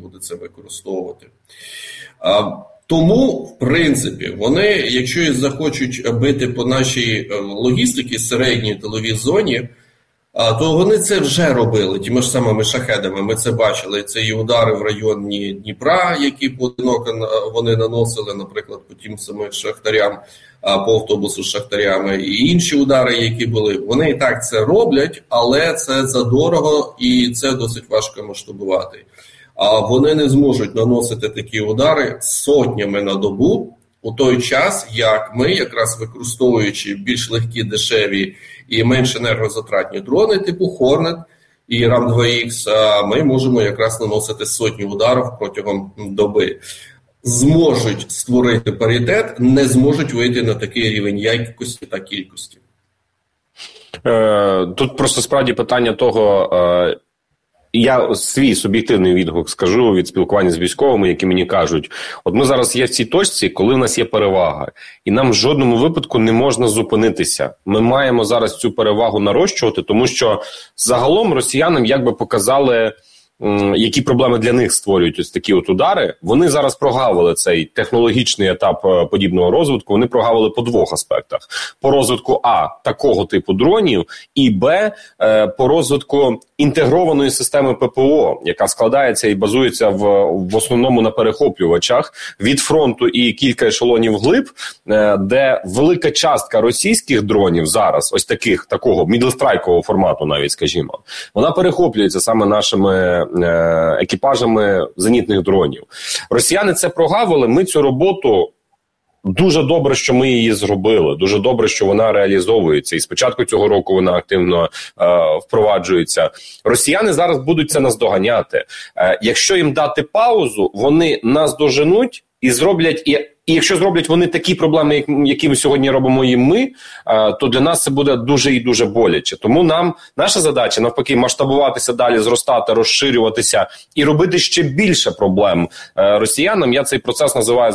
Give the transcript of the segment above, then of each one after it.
буде це використовувати. Тому, в принципі, вони, якщо і захочуть бити по нашій логістиці середній тиловій зоні, то вони це вже робили тими ж самими шахедами. Ми це бачили. Це і удари в районі Дніпра, які вони наносили, наприклад, по тим самим шахтарям, по автобусу з шахтарями, і інші удари, які були. Вони і так це роблять, але це задорого і це досить важко масштабувати. А вони не зможуть наносити такі удари сотнями на добу, у той час, як ми, якраз використовуючи більш легкі, дешеві і менш енергозатратні дрони, типу Hornet і RAM-2X, ми можемо якраз наносити сотні ударів протягом доби. Зможуть створити паритет, не зможуть вийти на такий рівень якості та кількості. Тут просто справді питання того... Я свій суб'єктивний відгук скажу від спілкування з військовими, які мені кажуть, от ми зараз є в цій точці, коли в нас є перевага, і нам в жодному випадку не можна зупинитися. Ми маємо зараз цю перевагу нарощувати, тому що загалом росіянам якби показали, які проблеми для них створюють ось такі от удари. Вони зараз прогавили цей технологічний етап подібного розвитку, вони прогавили по двох аспектах. По розвитку А, такого типу дронів, і Б, по розвитку інтегрованої системи ППО, яка складається і базується в основному на перехоплювачах від фронту і кілька ешелонів вглиб, де велика частка російських дронів зараз, ось такого мідлстрайкового формату навіть, скажімо, вона перехоплюється саме нашими екіпажами зенітних дронів. Росіяни це прогавили, ми цю роботу... Дуже добре, що ми її зробили, дуже добре, що вона реалізовується, і з початку цього року вона активно впроваджується. Росіяни зараз будуть це наздоганяти. Якщо їм дати паузу, вони нас доженуть і зроблять... І якщо зроблять вони такі проблеми, які ми сьогодні робимо їм ми, то для нас це буде дуже і дуже боляче. Тому наша задача, навпаки, масштабуватися далі, зростати, розширюватися і робити ще більше проблем росіянам. Я цей процес називаю,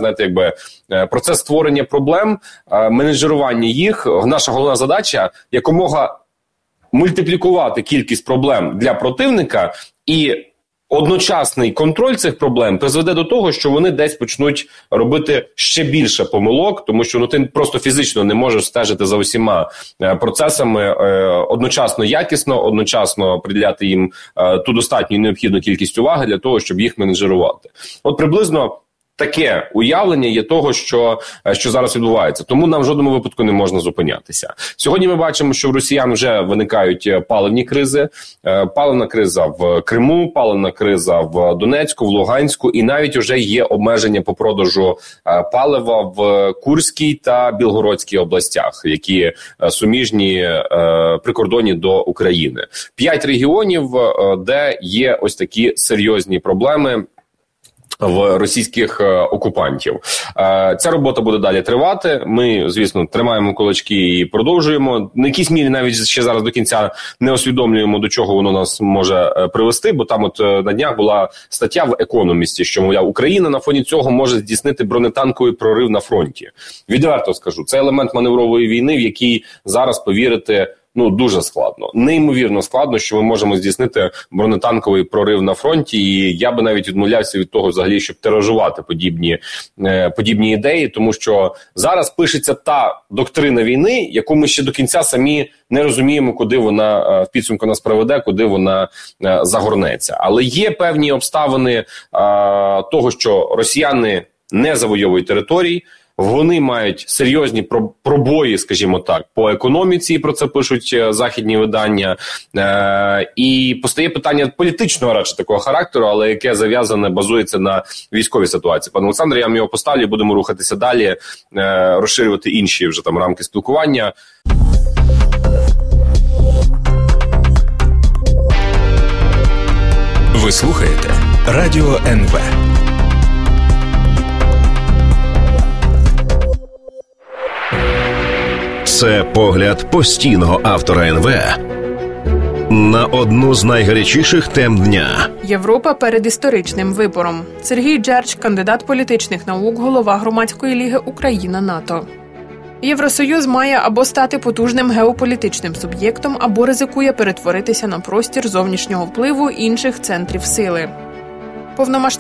процес створення проблем, менеджерування їх. Наша головна задача – якомога мультиплікувати кількість проблем для противника, і одночасний контроль цих проблем призведе до того, що вони десь почнуть робити ще більше помилок, тому що ти просто фізично не можеш стежити за усіма процесами одночасно якісно, одночасно приділяти їм ту достатню і необхідну кількість уваги для того, щоб їх менеджерувати. От приблизно таке уявлення є того, що зараз відбувається. Тому нам в жодному випадку не можна зупинятися. Сьогодні ми бачимо, що в росіян вже виникають паливні кризи. Паливна криза в Криму, паливна криза в Донецьку, в Луганську, і навіть вже є обмеження по продажу палива в Курській та Білгородській областях, які суміжні прикордонні до України. 5 регіонів, де є ось такі серйозні проблеми в російських окупантів. Ця робота буде далі тривати. Ми, звісно, тримаємо кулачки і продовжуємо. На якійсь мірі навіть ще зараз до кінця не усвідомлюємо, до чого воно нас може привести, бо там от на днях була стаття в «Економісті», що, мовляв, Україна на фоні цього може здійснити бронетанковий прорив на фронті. Відверто скажу, це елемент маневрової війни, в який зараз повірити дуже складно. Неймовірно складно, що ми можемо здійснити бронетанковий прорив на фронті, і я би навіть відмовлявся від того взагалі, щоб тиражувати подібні ідеї, тому що зараз пишеться та доктрина війни, яку ми ще до кінця самі не розуміємо, куди вона в підсумку нас приведе, куди вона загорнеться. Але є певні обставини того, що росіяни не завойовують територій, вони мають серйозні пробої, скажімо так, по економіці, про це пишуть західні видання. І постає питання політичного радше такого характеру, але яке зав'язане, базується на військовій ситуації. Пане Олександре, я вам його поставлю, будемо рухатися далі, розширювати інші вже там рамки спілкування. Ви слухаєте Радіо НВ. Це погляд постійного автора НВ на одну з найгарячіших тем дня. Європа перед історичним вибором. Сергій Джерч, кандидат політичних наук, голова громадської ліги Україна-НАТО. Євросоюз має або стати потужним геополітичним суб'єктом, або ризикує перетворитися на простір зовнішнього впливу інших центрів сили.